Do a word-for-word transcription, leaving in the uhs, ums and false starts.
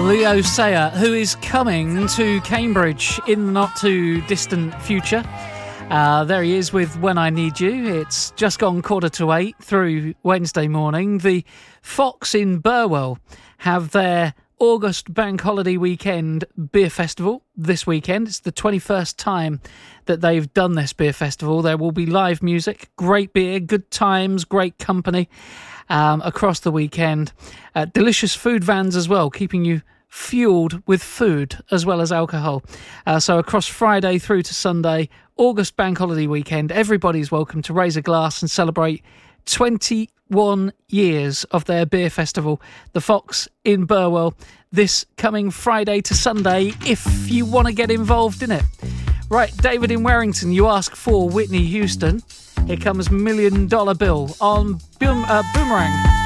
Leo Sayer, who is coming to Cambridge in the not too distant future. Uh, there he is with When I Need You. It's just gone quarter to eight through Wednesday morning. The Fox in Burwell have their August Bank Holiday Weekend Beer Festival this weekend. It's the twenty-first time that they've done this beer festival. There will be live music, great beer, good times, great company um, across the weekend. Uh, delicious food vans as well, keeping you fueled with food as well as alcohol. Uh, so across Friday through to Sunday, August Bank Holiday Weekend, everybody's welcome to raise a glass and celebrate twenty-one years of their beer festival, the Fox in Burwell, this coming Friday to Sunday, if you want to get involved in it. Right, David in Warrington, you ask for Whitney Houston. Here comes Million Dollar Bill on Boom, uh, Boomerang.